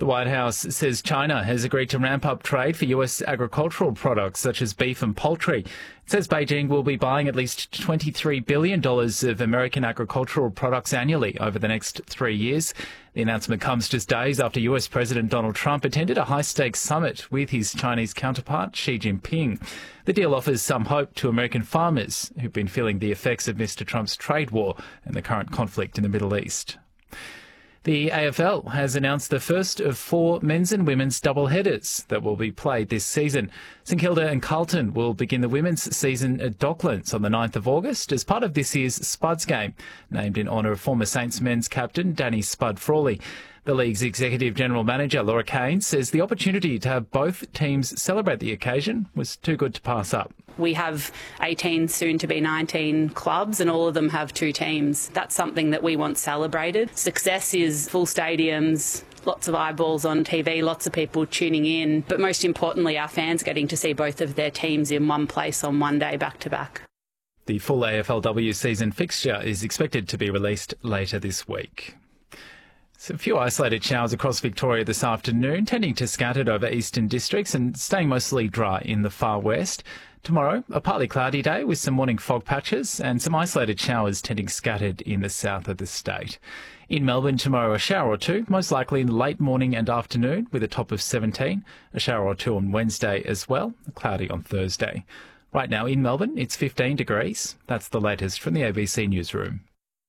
The White House says China has agreed to ramp up trade for US agricultural products such as beef and poultry. It says Beijing will be buying at least $23 billion of American agricultural products annually over the next 3 years. The announcement comes just days after US President Donald Trump attended a high-stakes summit with his Chinese counterpart Xi Jinping. The deal offers some hope to American farmers who've been feeling the effects of Mr. Trump's trade war and the current conflict in the Middle East. The AFL has announced the first of 4 men's and women's double-headers that will be played this season. St Kilda and Carlton will begin the women's season at Docklands on the 9th of August as part of this year's Spuds game, named in honour of former Saints men's captain Danny Spud Frawley. The league's Executive General Manager Laura Kane says the opportunity to have both teams celebrate the occasion was too good to pass up. We have 18, soon to be 19 clubs, and all of them have 2 teams. That's something that we want celebrated. Success is full stadiums, lots of eyeballs on TV, lots of people tuning in, but most importantly, our fans getting to see both of their teams in one place on one day back to back. The full AFLW season fixture is expected to be released later this week. So a few isolated showers across Victoria this afternoon, tending to scattered over eastern districts and staying mostly dry in the far west. Tomorrow, a partly cloudy day with some morning fog patches and some isolated showers tending scattered in the south of the state. In Melbourne tomorrow, a shower or two, most likely in the late morning and afternoon with a top of 17. A shower or two on Wednesday as well, cloudy on Thursday. Right now in Melbourne, it's 15 degrees. That's the latest from the ABC Newsroom.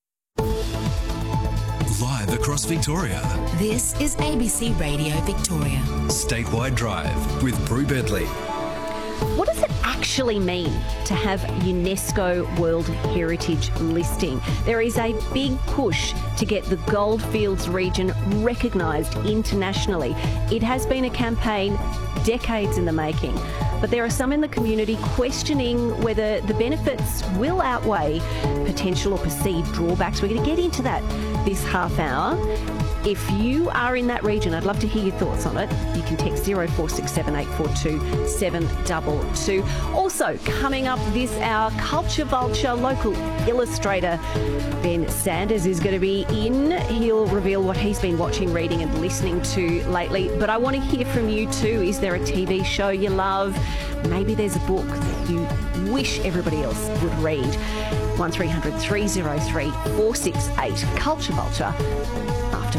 Live across Victoria. This is ABC Radio Victoria. Statewide Drive with Brew Bedley. What does it actually mean to have UNESCO World Heritage listing? There is a big push to get the Goldfields region recognised internationally. It has been a campaign decades in the making, but there are some in the community questioning whether the benefits will outweigh potential or perceived drawbacks. We're going to get into that this half hour. If you are in that region, I'd love to hear your thoughts on it. You can text 0467 842 722. Also, coming up this hour, Culture Vulture local illustrator Ben Sanders is going to be in. He'll reveal what he's been watching, reading and listening to lately. But I want to hear from you too. Is there a TV show you love? Maybe there's a book that you wish everybody else would read. 1300 303 468. Culture Vulture. After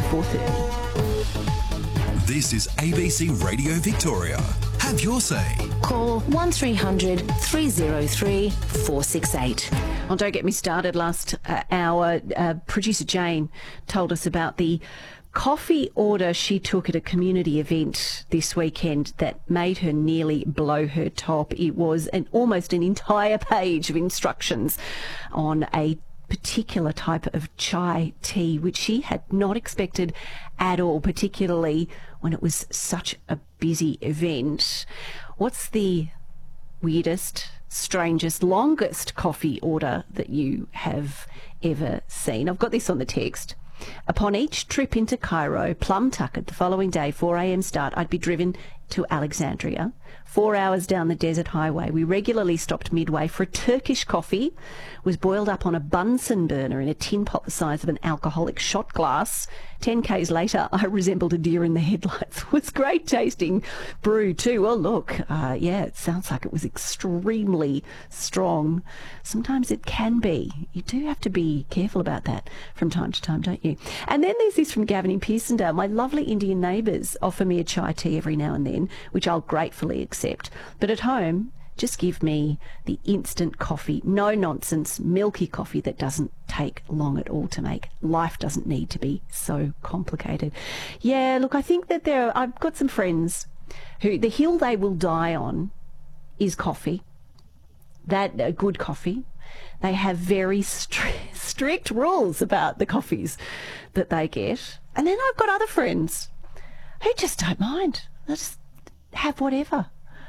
4:30. This is ABC Radio Victoria. Have your say. Call 1300 303 468. Oh, don't get me started. Last hour, producer Jane told us about the coffee order she took at a community event this weekend that made her nearly blow her top. It was almost an entire page of instructions on a particular type of chai tea, which she had not expected at all, particularly when it was such a busy event. What's the weirdest, strangest, longest coffee order that you have ever seen? I've got this on the text. Upon each trip into Cairo, Plum Tucket, the following day, 4 a.m. start, I'd be driven to Alexandria. 4 hours down the desert highway, we regularly stopped midway for a Turkish coffee, was boiled up on a Bunsen burner in a tin pot the size of an alcoholic shot glass. 10 k's later, I resembled a deer in the headlights. It was great tasting brew too. Well, look, it sounds like it was extremely strong. Sometimes it can be. You do have to be careful about that from time to time, don't you? And then there's this from Gavin in Pearsondale. My lovely Indian neighbours offer me a chai tea every now and then, which I'll gratefully accept. But at home, just give me the instant coffee, no nonsense, milky coffee that doesn't take long at all to make. Life doesn't need to be so complicated. Yeah, look, I think that I've got some friends who the hill they will die on is coffee. That good coffee. They have very strict rules about the coffees that they get. And then I've got other friends who just don't mind. They just have whatever.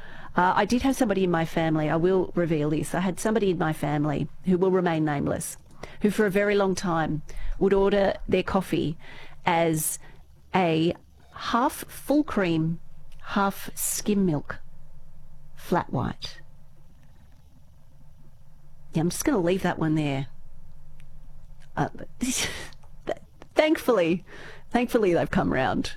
I did have somebody in my family, I will reveal this, I had somebody in my family who will remain nameless, who for a very long time would order their coffee as a half full cream, half skim milk, flat white. Yeah, I'm just going to leave that one there. Thankfully they've come round.